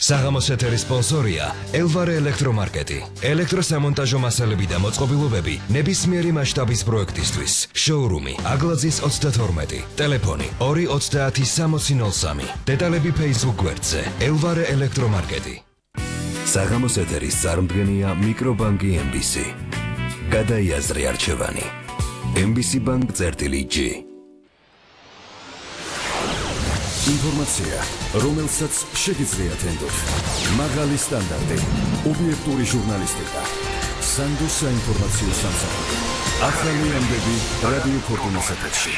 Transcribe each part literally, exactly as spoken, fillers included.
საღამოს ეთერის სპონსორია ელვარე ელექტრომარკეტი. ელექტროსამონტაჟო მასალები და მოწყობილობები ნებისმიერი მასშტაბის პროექტისთვის. შოურუმი აგლაძის ოცდათორმეტი. ტელეფონი ორი ოცდაათი სამოცი ნოლ სამი. დეტალები Facebook გვერდზე ელვარე ელექტრომარკეტი. საღამოს ეთერის წარმდგენია მიკრობანკი ემ ბი სი. გადაიაზრე არჩევანი. ემ ბი სი ბანკ წერტილი ჯი. ინფორმაცია, რომელსაც შეგიძლიათ ენდოთ. მაღალი სტანდარტი, ობიექტური ჟურნალისტიკა. სანდოს საინფორმაციო სამსახური. ახალი ამბები რადიო ფორტუნას ეთერში.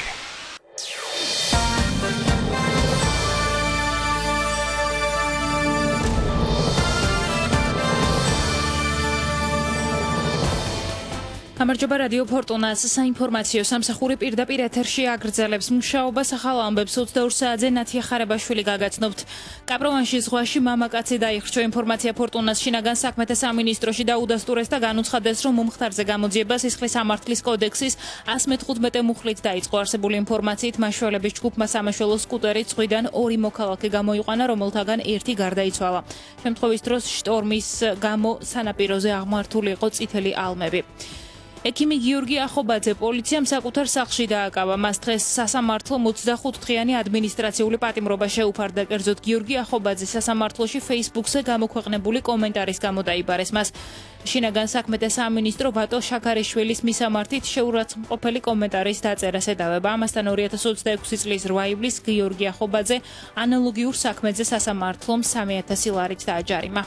გამარჯობა რადიო ფორტუნას საინფორმაციო სამსახური პირდაპირ ეთერში აგრძელებს მუშაობას ახალ ამბებს ოცდაორ საათზე ნათია ხარებაშვილი გაგაცნობთ. კაპროვანში ზღვაში მამაკაცი დაიხრჩო. ინფორმაცია ფორტუნას შინაგან საქმეთა სამინისტროში და უდასტურეს და განუცხადეს, რომ მომხდარზე გამოძიება სისხლის სამართლის კოდექსის ასი მეთერთმეტე მუხლით დაიწყო. არსებული ინფორმაციით მაშველების ჯგუფმა სამაშველო სკუტერი წვიდან ორი მოქალაქე გამოიყვანა, რომელთაგან ერთი გარდაიცვალა. შემთხვევის დროს შტორმის გამო სანაპიროზე აღმართული იყო წითელი ალმები. ექიმი გიორგი ახობაძე პოლიციამ საკუთარ სახლში დააკავა. მას დღეს სასამართლომ ოცდახუთდღიანი ადმინისტრაციული პატიმრობა შეუფარდა. კერძოდ გიორგი ახობაძე სასამართლოში Facebook-ზე გამოქვეყნებული კომენტარის გამო დაიბარეს. მას შინაგან საქმეთა სამინისტრო ვატო შაქარიშვილის მისამართით შეურაცხმყოფელი კომენტარის დაწერას ედავება. ამასთან ორი ათას ოცდაექვსი წლის რვა ივლისს გიორგი ახობაძე ანალოგიურ საქმეზე სასამართლომ სამი ათასი ლარით დააჯარიმა.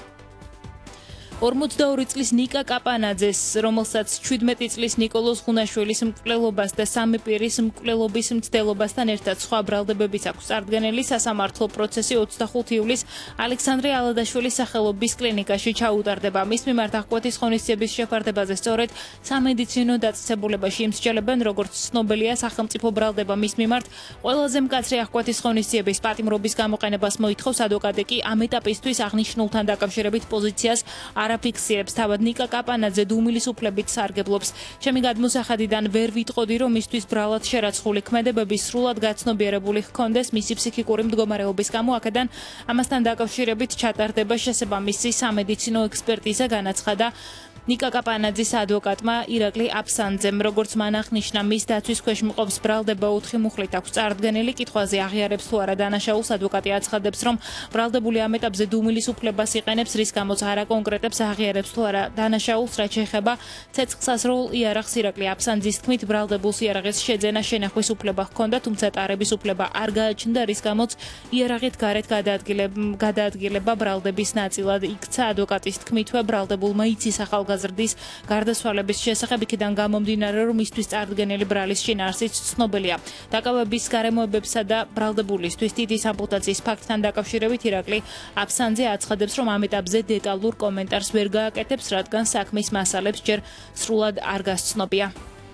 ორმოცდაორი წლის ნიკა კაპანაძეს, რომელსაც ჩვიდმეტი წლის ნიკოლოზ ხუნაშვილის მკვლელობას და სამი პირის მკვლელობის მცდელობასთან ერთად სხვა ბრალდებებიც აქვს წარდგენილი, სასამართლო პროცესი ოცდახუთი ივლისს ალექსანდრე ალადაშვილის სახელობის კლინიკაში ჩაუტარდება. მის მიმართ აღკვეთის ღონისძიების შეფარდებაზე სწორედ სამედიცინო დაწესებულებაში იმსჯელებენ, როგორც ცნობილია, სახელმწიფო ბრალდება მის მიმართ ყველაზე მკაცრი აღკვეთის ღონისძიების პატიმრობის გამოყენებას მოითხოვს. ადვოკატი კი ამ ეტაპისთვის აღნიშნულთან დაკავშირებით პოზიციას არაფიქსირებს. თავად ნიკა კაპანაძე დუმილის უფლებით სარგებლობს. ჩემი გადმოსახადიდან ვერ ვიტყოდი, რომ მისთვის ბრალად შერაცხული ქმედებები სრულად გაცნობიერებული ჰქონდეს მისი ფსიქიკური მდგომარეობის გამო. აქედან ამასთან დაკავშირებით ჩატარდება შესაბამისი სამედიცინო ექსპერტიზა, განაცხადა ნიკა კაპანაძის ადვოკატმა ირაკლი აფსანძემ. როგორც მან აღნიშნა, მის დაცვის ქვეშ მყოფს ბრალდება ოთხი მუხლით აქვს წარდგენილი. კითხვაზე აღიარებს თუ არა დანაშაულს, ადვოკატი აცხადებს, რომ ბრალდებული ამ ეტაპზე დუმილის უფლებას იყენებს, რის გამოც არა კონკრეტებს აღიარებს თუ არა დანაშაულს, რაც შეეხება ცეცხლსასროლ იარაღს. ირაკლი აფსანძის თქმით, ბრალდებულს იარაღის შეძენა შენახვის უფლება ჰქონდა, თუმცა ტარების უფლება არ გააჩნდა, რის გამოც იარაღით გარეთ გადაადგილება ბრალდების ნაწილად იქცა. ადვოკატის თქმითვე, ბრალდებულმა იცის ახალგაზრდა ზრდის გარდაცვალების შესახებ, იქიდან გამომდინარე, რომ მისთვის წარდგენილი ბრალის შინაარსიც ცნობილია. დაკავების გარემოებებსა და ბრალდებულისთვის დიდი ამპუტაციის ფაქტთან დაკავშირებით ირაკლი აფსანძე აცხადებს, რომ ამ ეტაპზე დეტალურ კომენტარს ვერ გააკეთებს, რადგან საქმის მასალებს ჯერ სრულად არ გასცნობია.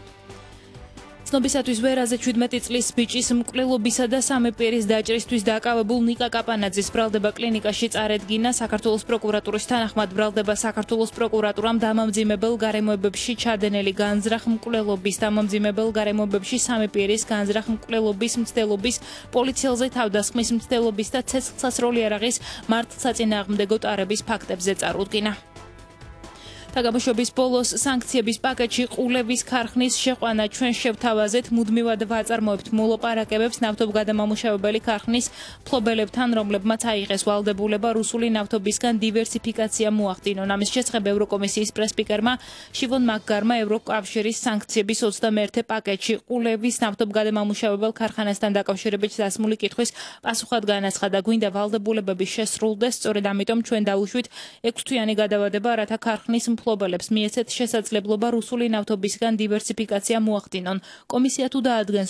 ცნობისათვის ვერაზე ჩვიდმეტი წლის ბიჭის მკვლელობისა და სამი პირის დაჭრისთვის დაკავებულ ნიკა კაპანაძის ბრალდება კლინიკაში წარედგინა. საქართველოს პროკურატურის თანახმად ბრალდება საქართველოს პროკურატურამ დამამძიმებელ გარემოებებში ჩადენილი განზრახ მკვლელობის, დამამძიმებელ გარემოებებში სამი პირის განზრახ მკვლელობის მცდელობის, პოლიციელზე თავდასხმის მცდელობის და ცეცხლსასროლ იარაღის მართლსაწინააღმდეგო ტარების ფაქტებზე წარუდგინა. თაგამოშობის ბოლოს სანქციების პაკეტში ყულების ქარხნის შეყვანა. ჩვენ შევთავაზეთ, მუდმივად ვაწარმოებთ მოლაპარაკებებს ნავთობგადამამუშავებელი ქარხნის მფლობელებთან, რომლებმაც აიღეს ვალდებულება რუსული ნავთობისგან დივერსიფიკაცია მოახდინონ. ამის შესახებ ევროკომისიის პრესსპიკერმა შივონ მაკგარმა ევროკავშირის სანქციების ოცდამეერთე პაკეტში ყულების ნავთობგადამამუშავებელ ქარხანასთან დაკავშირებით დასმული კითხვის პასუხად განაცხადა, გვინდა ვალდებულებები შესრულდეს, სწორედ ამიტომ ჩვენ დავუშვით ექვსთვიანი გადავადება, რათა ქარხნის მფლობელებს მიეცეთ შესაძლებლობა რუსული ნავთობისგან დივერსიფიკაცია მოახდინონ. კომისია თუ დაადგენს,